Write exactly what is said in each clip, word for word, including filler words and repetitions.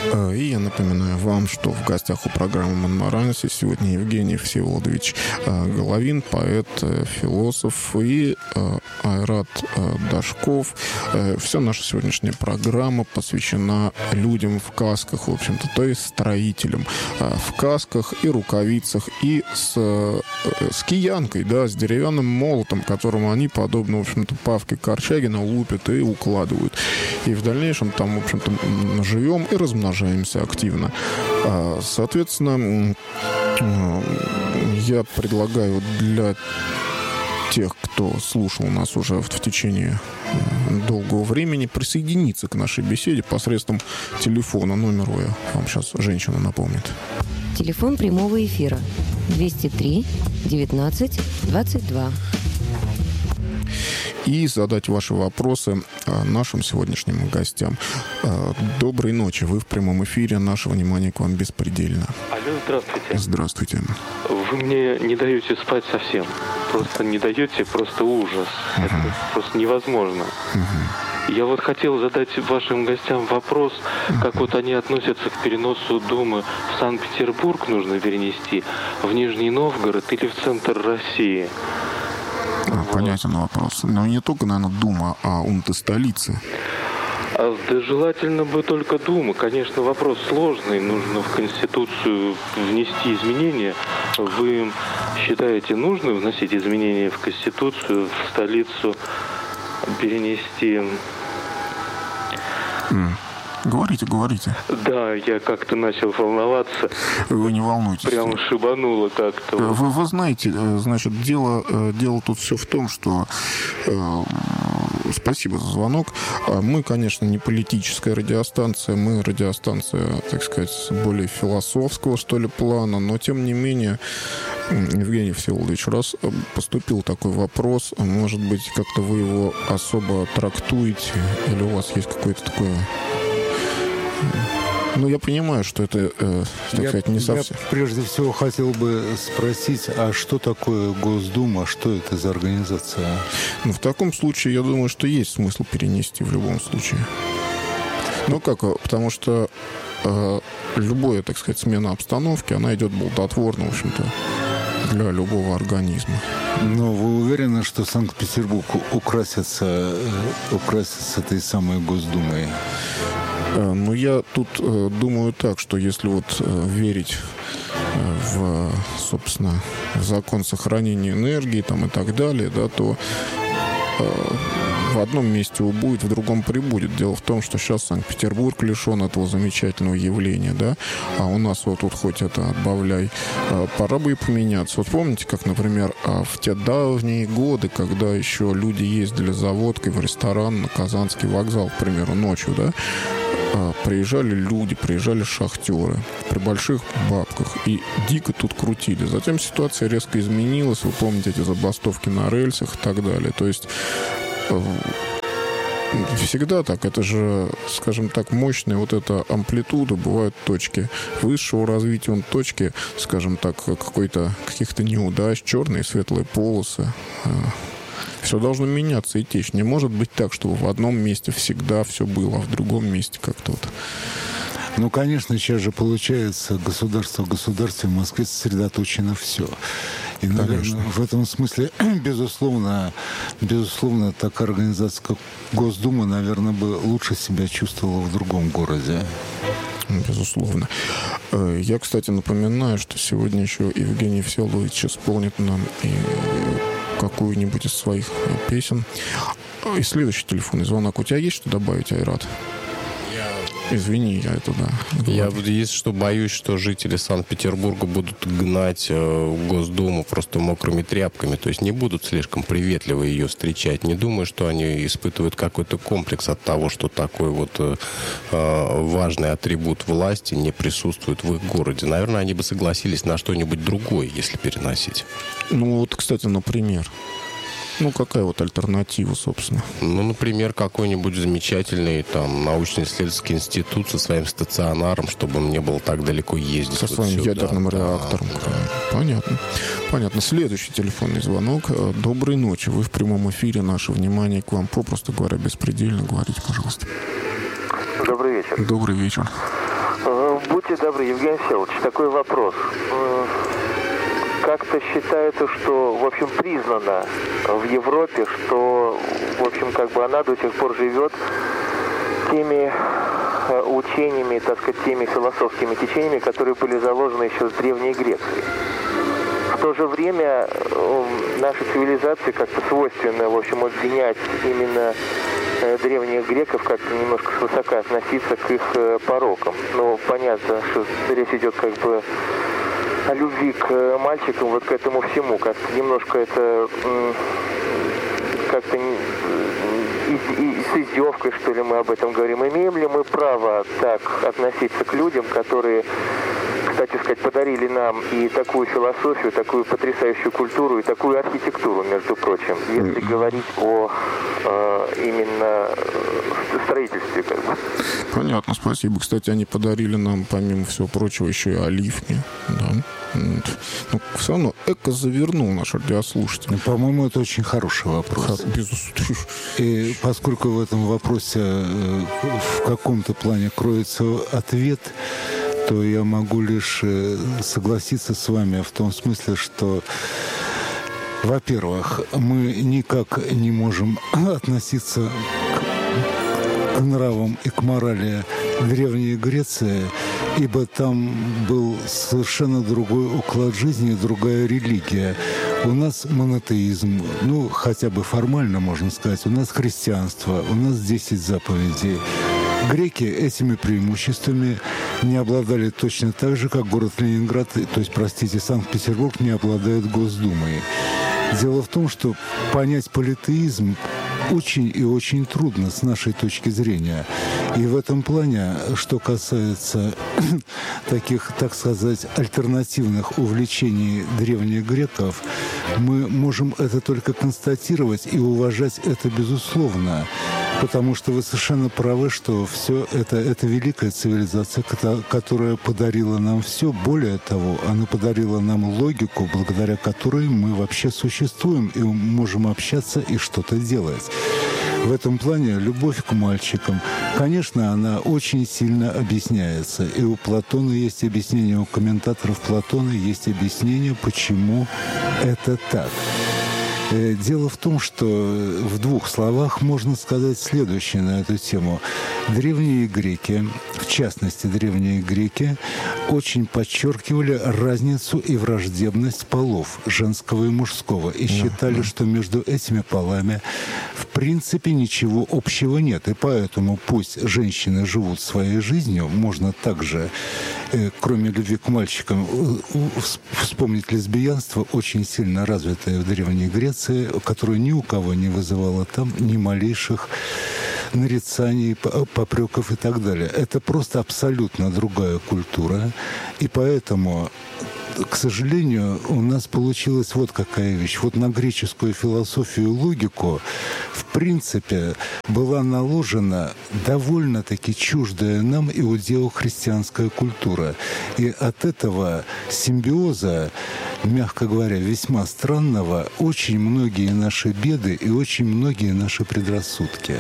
И я напоминаю вам, что в гостях у программы «Монмаранси» сегодня Евгений Всеволодович Головин, поэт, философ, и Айрат Дашков. Вся наша сегодняшняя программа посвящена людям в касках, в общем-то, то есть строителям в касках и рукавицах, и с, с киянкой, да, с деревянным молотом, которому они, подобно, в общем-то, Павке Корчагина, лупят и укладывают. И в дальнейшем там, в общем-то, живем и размножаемся активно. Соответственно, я предлагаю для тех, кто слушал нас уже в, в течение долгого времени, присоединиться к нашей беседе посредством телефона. Номер я вам сейчас женщина напомнит. Телефон прямого эфира двести три девятнадцать двадцать два. И задать ваши вопросы нашим сегодняшним гостям. Доброй ночи. Вы в прямом эфире. Наше внимание к вам беспредельно. Алло, здравствуйте. Здравствуйте. Вы мне не даете спать совсем. Просто не даете, просто ужас. Uh-huh. Это просто невозможно. Uh-huh. Я вот хотел задать вашим гостям вопрос, uh-huh. как вот они относятся к переносу Думы в Санкт-Петербург нужно перенести, в Нижний Новгород или в центр России. Вот. Понятен вопрос. Но не только, наверное, Дума, а ум-то столицы. А, да желательно бы только Дума. Конечно, вопрос сложный. Нужно в Конституцию внести изменения. Вы считаете, нужно вносить изменения в Конституцию, в столицу перенести? Mm. Говорите, говорите. Да, я как-то начал волноваться. Вы не волнуйтесь. Прям шибануло как-то. Вы, вы знаете, значит, дело, дело тут все в том, что... Э, спасибо за звонок. Мы, конечно, не политическая радиостанция, мы радиостанция, так сказать, более философского, что ли, плана, но, тем не менее, Евгений Всеволодович, раз поступил такой вопрос, может быть, как-то вы его особо трактуете, или у вас есть какое-то такое... Ну, я понимаю, что это, э, так я, сказать, не совсем... Я прежде всего хотел бы спросить, а что такое Госдума, что это за организация? Ну, в таком случае, я думаю, что есть смысл перенести в любом случае. Ну, как? Потому что э, любая, так сказать, смена обстановки, она идет плодотворно, в общем-то, для любого организма. Но вы уверены, что Санкт-Петербург украсится, украсится этой самой Госдумой? Ну, я тут э, думаю так, что если вот э, верить э, в, собственно, в закон сохранения энергии там, и так далее, да, то э, в одном месте убудет, в другом прибудет. Дело в том, что сейчас Санкт-Петербург лишен этого замечательного явления, да, а у нас вот тут хоть это отбавляй. Э, пора бы и поменяться. Вот помните, как, например, э, в те давние годы, когда еще люди ездили за водкой в ресторан на Казанский вокзал, к примеру, ночью, да, приезжали люди, приезжали шахтеры при больших бабках и дико тут крутили. Затем ситуация резко изменилась. Вы помните эти забастовки на рельсах и так далее. То есть всегда так. Это же, скажем так, мощная вот эта амплитуда. Бывают точки высшего развития, он точки, скажем так, какой-то, каких-то неудач, черные и светлые полосы. Все должно меняться и течь. Не может быть так, чтобы в одном месте всегда все было, а в другом месте как-то вот... Ну, конечно, сейчас же получается, государство в государстве, в Москве сосредоточено все. И, наверное, конечно, в этом смысле, безусловно, безусловно, такая организация, как Госдума, наверное, бы лучше себя чувствовала в другом городе. Безусловно. Я, кстати, напоминаю, что сегодня еще Евгений Всеволодович исполнит нам и какую-нибудь из своих песен. И следующий телефонный звонок. У тебя есть что добавить, Айрат? Извини, я это, да. Я есть что боюсь, что жители Санкт-Петербурга будут гнать э, Госдуму просто мокрыми тряпками. То есть не будут слишком приветливо ее встречать. Не думаю, что они испытывают какой-то комплекс от того, что такой вот э, важный атрибут власти не присутствует в их городе. Наверное, они бы согласились на что-нибудь другое, если переносить. Ну вот, кстати, например. Ну, какая вот альтернатива, собственно? Ну, например, какой-нибудь замечательный там научно-исследовательский институт со своим стационаром, чтобы мне было так далеко ездить. Со вот своим сюда. ядерным да, реактором. Да. Понятно. Понятно. Следующий телефонный звонок. Доброй ночи. Вы в прямом эфире. Наше внимание к вам, попросту говоря, беспредельно. Говорите, пожалуйста. Добрый вечер. Добрый вечер. Будьте добры, Евгений Всеволодович, такой вопрос. Как-то считается, что, в общем, признано в Европе, что, в общем, как бы она до сих пор живет теми учениями, так сказать, теми философскими течениями, которые были заложены еще с Древней Греции. В то же время нашей цивилизации как-то свойственно, в общем, обвинять именно древних греков, как-то немножко свысока относиться к их порокам. Но понятно, что речь идет как бы о любви к мальчикам, вот к этому всему. Как-то немножко это как-то и, и, с издевкой, что ли, мы об этом говорим. Имеем ли мы право так относиться к людям, которые, кстати сказать, подарили нам и такую философию, такую потрясающую культуру, и такую архитектуру, между прочим, если говорить о э, именно строительстве, как бы. Понятно, спасибо. Кстати, они подарили нам, помимо всего прочего, еще и оливки. Да. Но все равно эко завернул наш радиослушатель. По-моему, это очень хороший вопрос. Безусловно. И поскольку в этом вопросе в каком-то плане кроется ответ, то я могу лишь согласиться с вами в том смысле, что, во-первых, мы никак не можем относиться к нравам и к морали Древней Греции, ибо там был совершенно другой уклад жизни, другая религия. У нас монотеизм, ну, хотя бы формально, можно сказать. У нас христианство, у нас десять заповедей. Греки этими преимуществами не обладали точно так же, как город Ленинград, то есть, простите, Санкт-Петербург не обладает Госдумой. Дело в том, что понять политеизм очень и очень трудно с нашей точки зрения. И в этом плане, что касается таких, так сказать, альтернативных увлечений древних греков, мы можем это только констатировать и уважать это безусловно. Потому что вы совершенно правы, что все это, это великая цивилизация, которая подарила нам все. Более того, она подарила нам логику, благодаря которой мы вообще существуем и можем общаться и что-то делать. В этом плане любовь к мальчикам, конечно, она очень сильно объясняется. И у Платона есть объяснение, у комментаторов Платона есть объяснение, почему это так. Дело в том, что в двух словах можно сказать следующее на эту тему. Древние греки, в частности древние греки, очень подчеркивали разницу и враждебность полов, женского и мужского, и считали, что между этими полами в принципе ничего общего нет. И поэтому пусть женщины живут своей жизнью, можно также, кроме любви к мальчикам, вспомнить лесбиянство, очень сильно развитое в Древней Греции, которая ни у кого не вызывала там ни малейших нарицаний, попреков и так далее. Это просто абсолютно другая культура. И поэтому, к сожалению, у нас получилась вот какая вещь. Вот на греческую философию и логику, в принципе, была наложена довольно-таки чуждая нам иудео-христианская культура. И от этого симбиоза, мягко говоря, весьма странного, очень многие наши беды и очень многие наши предрассудки.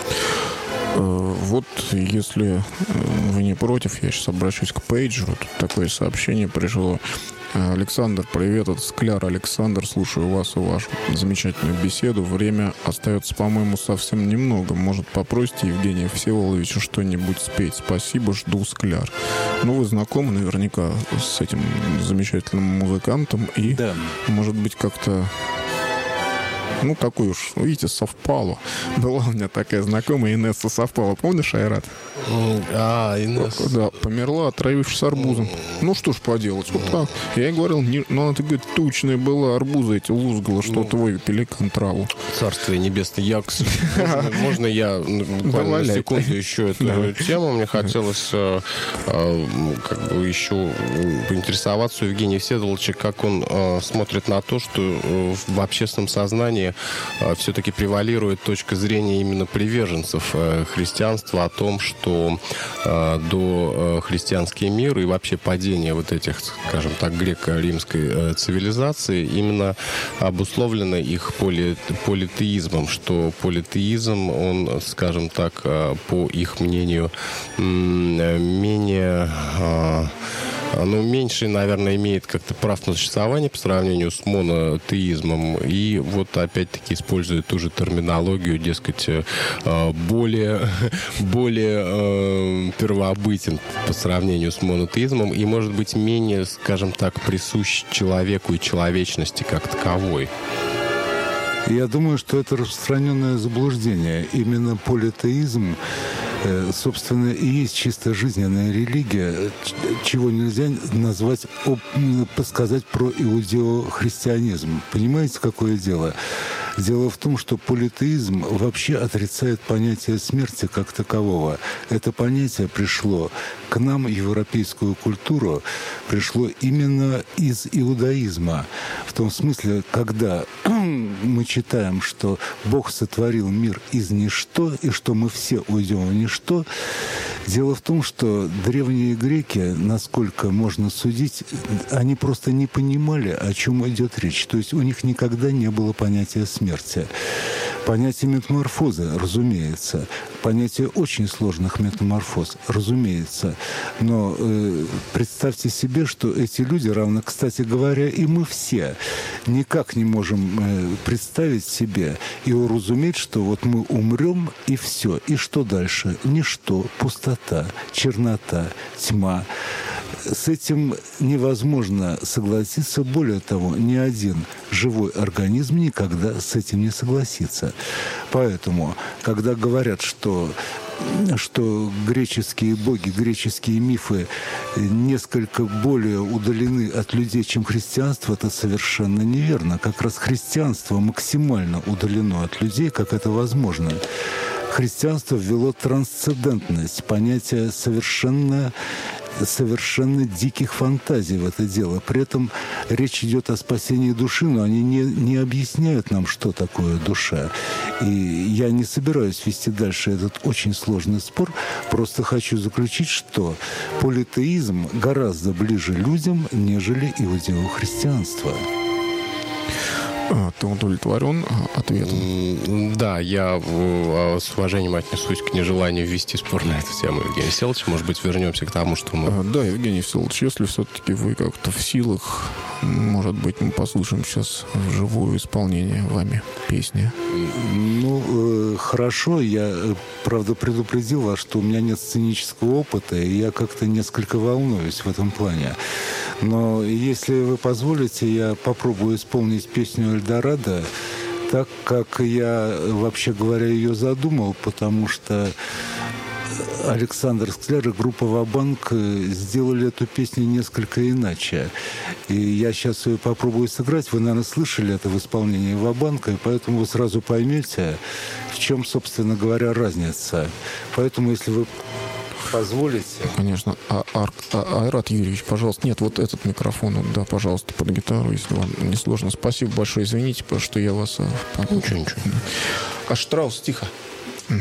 Вот, если вы не против, я сейчас обращусь к пейджеру. Тут такое сообщение пришло. Александр, привет, это Скляр. Александр, слушаю вас и вашу замечательную беседу. Время остается, по-моему, совсем немного. Может, попросите Евгения Всеволодовича что-нибудь спеть? Спасибо, жду, Скляр. Ну, вы знакомы наверняка с этим замечательным музыкантом. И, да, может быть, как-то... Ну, такой уж, видите, совпало. Была у меня такая знакомая Инесса совпала. Помнишь, Айрат? А, Инесса. Да, померла, отравившись арбузом. Ну, что ж поделать, вот так. Я ей говорил, не, ну, она, говорит, тучная была, арбузы эти лузгала, что ну, твой пеликан траву. Царствие небесное. Я, можно, можно я буквально на секунду еще эту тему? Мне хотелось как бы еще поинтересоваться у Евгения Всеволодовича, как он смотрит на то, что в общественном сознании или э, все-таки превалирует точка зрения именно приверженцев э, христианства о том, что э, до э, христианский мир и вообще падение вот этих, скажем так, греко-римской э, цивилизации именно обусловлено их поли, политеизмом, что политеизм, он, скажем так, э, по их мнению, менее, ну, меньше, наверное, имеет как-то прав на существование по сравнению с монотеизмом. И вот опять-таки использует ту же терминологию, дескать, более, более первобытен по сравнению с монотеизмом и, может быть, менее, скажем так, присущ человеку и человечности как таковой. Я думаю, что это распространенное заблуждение. Именно политеизм, собственно, и есть чисто жизненная религия, чего нельзя назвать, сказать про иудеохристианизм. Понимаете, какое дело? Дело в том, что политеизм вообще отрицает понятие смерти как такового. Это понятие пришло к нам, европейскую культуру, пришло именно из иудаизма. В том смысле, когда мы читаем, что Бог сотворил мир из ничто, и что мы все уйдем в ничто, дело в том, что древние греки, насколько можно судить, они просто не понимали, о чем идет речь. То есть у них никогда не было понятия смерти. смерти. Понятие метаморфозы, разумеется. Понятие очень сложных метаморфоз, разумеется. Но э, представьте себе, что эти люди, равно, кстати говоря, и мы все, никак не можем э, представить себе и уразуметь, что вот мы умрем, и все. И что дальше? Ничто, пустота, чернота, тьма. С этим невозможно согласиться. Более того, ни один живой организм никогда с этим не согласится. Поэтому, когда говорят, что что греческие боги, греческие мифы несколько более удалены от людей, чем христианство, это совершенно неверно. Как раз христианство максимально удалено от людей, как это возможно. Христианство ввело трансцендентность, понятие совершенно совершенно диких фантазий в это дело. При этом речь идет о спасении души, но они не, не объясняют нам, что такое душа. И я не собираюсь вести дальше этот очень сложный спор, просто хочу заключить, что политеизм гораздо ближе людям, нежели иудеохристианство. Ты удовлетворен ответом? Да, я с уважением отнесусь к нежеланию ввести спор на эту тему, Евгений Всеволодович. Может быть, вернемся к тому, что мы... Да, Евгений Всеволодович, если все-таки вы как-то в силах, может быть, мы послушаем сейчас вживую исполнение вами песни. Ну, э, хорошо. Я, правда, предупредил вас, что у меня нет сценического опыта, и я как-то несколько волнуюсь в этом плане. Но если вы позволите, я попробую исполнить песню «Эльдорадо» так, как я, вообще говоря, ее задумал, потому что Александр Скляр и группа «Ва-банк» сделали эту песню несколько иначе. И я сейчас ее попробую сыграть. Вы, наверное, слышали это в исполнении «Ва-банка», и поэтому вы сразу поймете, в чем, собственно говоря, разница. Поэтому, если вы позволите... Конечно. А, а, а, Айрат Юрьевич, пожалуйста, нет, вот этот микрофон, вот, да, пожалуйста, под гитару, если вам не сложно. Спасибо большое, извините, потому что я вас... Ничего, ничего. А Штраус, тихо.